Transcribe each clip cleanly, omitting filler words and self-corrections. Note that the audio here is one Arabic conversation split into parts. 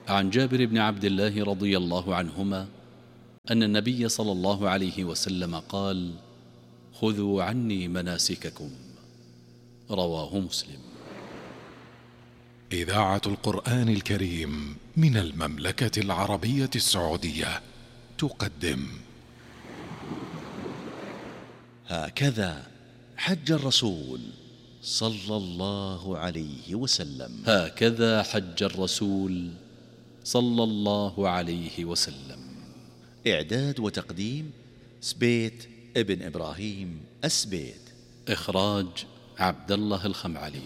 عن جابر بن عبد الله رضي الله عنهما أن النبي صلى الله عليه وسلم قال: خذوا عني مناسككم. رواه مسلم. إذاعة القرآن الكريم من المملكة العربية السعودية تقدم هكذا حج الرسول صلى الله عليه وسلم. هكذا حج الرسول صلى الله عليه وسلم. إعداد وتقديم سبيت ابن إبراهيم السبيت. إخراج عبد الله الخمعلي.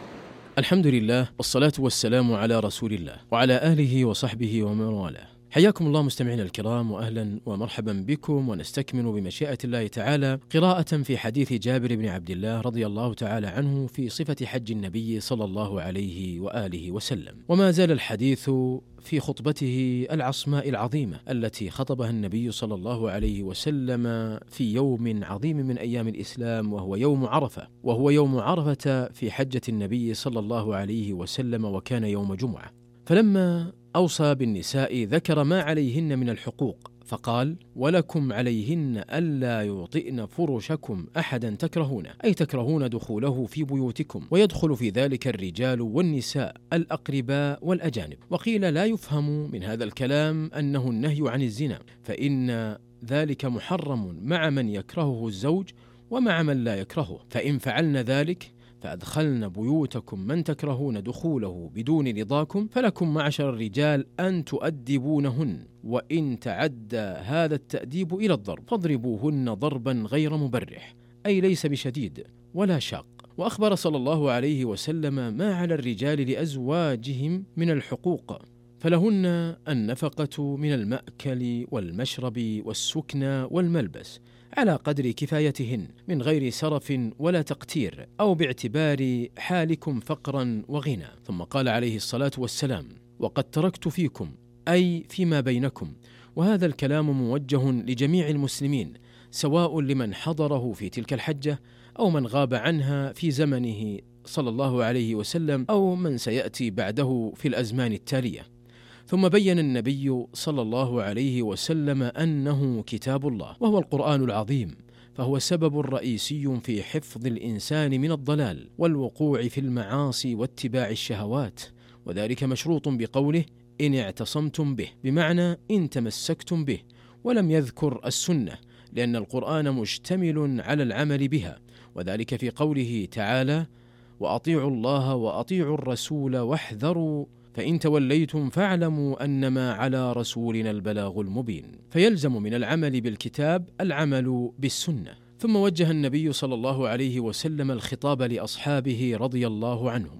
الحمد لله والصلاة والسلام على رسول الله وعلى آله وصحبه ومن والاه. حياكم الله مستمعينا الكرام، وأهلا ومرحبا بكم، ونستكمل بمشيئة الله تعالى قراءة في حديث جابر بن عبد الله رضي الله تعالى عنه في صفة حج النبي صلى الله عليه وآله وسلم. وما زال الحديث في خطبته العصماء العظيمة التي خطبها النبي صلى الله عليه وسلم في يوم عظيم من أيام الإسلام، وهو يوم عرفة، وهو يوم عرفة في حجة النبي صلى الله عليه وسلم، وكان يوم جمعة. فلما أوصى بالنساء ذكر ما عليهن من الحقوق، فقال: ولكم عليهن ألا يوطئن فرشكم أحدا تكرهونه، أي تكرهون دخوله في بيوتكم، ويدخل في ذلك الرجال والنساء الأقرباء والأجانب. وقيل لا يفهم من هذا الكلام أنه النهي عن الزنا، فإن ذلك محرم مع من يكرهه الزوج ومع من لا يكرهه، فإن فعلن ذلك فأدخلن بيوتكم من تكرهون دخوله بدون رضاكم، فلكم معشر الرجال أن تؤدبونهن، وإن تعدى هذا التأديب إلى الضرب فاضربوهن ضربا غير مبرح، أي ليس بشديد ولا شاق. وأخبر صلى الله عليه وسلم ما على الرجال لأزواجهم من الحقوق، فلهن النفقة من المأكل والمشرب والسكنى والملبس على قدر كفايتهن من غير سرف ولا تقتير، أو باعتبار حالكم فقرا وغنى. ثم قال عليه الصلاة والسلام: وقد تركت فيكم، أي فيما بينكم. وهذا الكلام موجه لجميع المسلمين، سواء لمن حضره في تلك الحجة أو من غاب عنها في زمنه صلى الله عليه وسلم، أو من سيأتي بعده في الأزمان التالية. ثم بين النبي صلى الله عليه وسلم أنه كتاب الله، وهو القرآن العظيم، فهو سبب رئيسي في حفظ الإنسان من الضلال والوقوع في المعاصي واتباع الشهوات، وذلك مشروط بقوله: إن اعتصمتم به، بمعنى إن تمسكتم به، ولم يذكر السنة، لأن القرآن مشتمل على العمل بها، وذلك في قوله تعالى: وأطيعوا الله وأطيعوا الرسول واحذروا فإن توليتم فاعلموا أنما على رسولنا البلاغ المبين. فيلزم من العمل بالكتاب العمل بالسنة. ثم وجه النبي صلى الله عليه وسلم الخطاب لأصحابه رضي الله عنهم: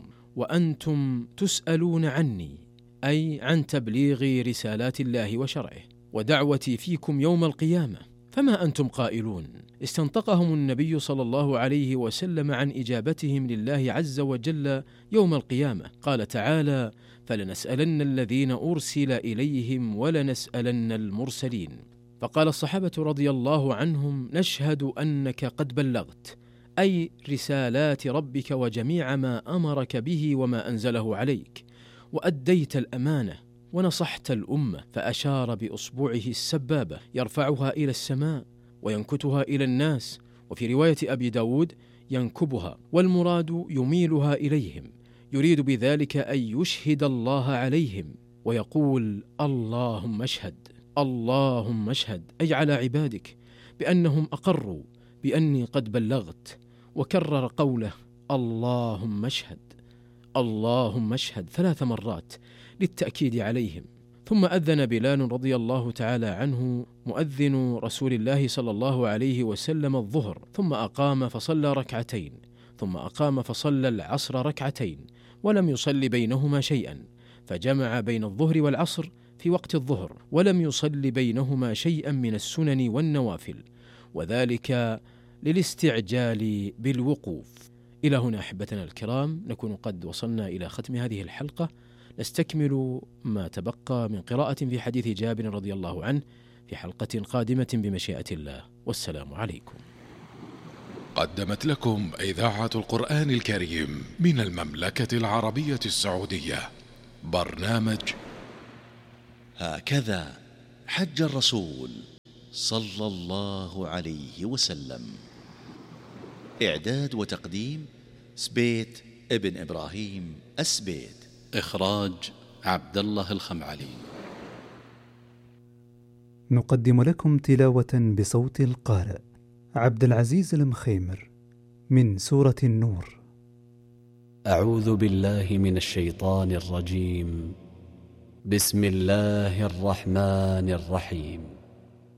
وأنتم تسألون عني، أي عن تبليغ رسالات الله وشرعه ودعوتي فيكم يوم القيامة، فما أنتم قائلون؟ استنطقهم النبي صلى الله عليه وسلم عن إجابتهم لله عز وجل يوم القيامة. قال تعالى: فلنسألن الذين أرسل إليهم ولنسألن المرسلين. فقال الصحابة رضي الله عنهم: نشهد أنك قد بلغت، أي رسالات ربك وجميع ما أمرك به وما أنزله عليك، وأديت الأمانة ونصحت الأمة. فأشار بأصبعه السبابة يرفعها إلى السماء وينكتها إلى الناس، وفي رواية أبي داود ينكبها، والمراد يميلها إليهم، يريد بذلك أن يشهد الله عليهم ويقول: اللهم اشهد، اللهم اشهد، أي على عبادك، بأنهم أقروا بأني قد بلغت. وكرر قوله: اللهم اشهد، اللهم اشهد 3 مرات للتأكيد عليهم. ثم أذن بلال رضي الله تعالى عنه مؤذن رسول الله صلى الله عليه وسلم الظهر، ثم أقام فصلى ركعتين، ثم أقام فصلى العصر ركعتين، ولم يصل بينهما شيئا، فجمع بين الظهر والعصر في وقت الظهر، ولم يصل بينهما شيئا من السنن والنوافل، وذلك للاستعجال بالوقوف. إلى هنا أحبتنا الكرام نكون قد وصلنا إلى ختم هذه الحلقة. نستكمل ما تبقى من قراءة في حديث جابر رضي الله عنه في حلقة قادمة بمشيئة الله، والسلام عليكم. قدمت لكم إذاعة القرآن الكريم من المملكة العربية السعودية برنامج هكذا حج الرسول صلى الله عليه وسلم. إعداد وتقديم سبيت ابن إبراهيم السبيت. إخراج عبد الله الخمعلي. نقدم لكم تلاوة بصوت القارئ عبد العزيز المخيمر من سورة النور. أعوذ بالله من الشيطان الرجيم. بسم الله الرحمن الرحيم.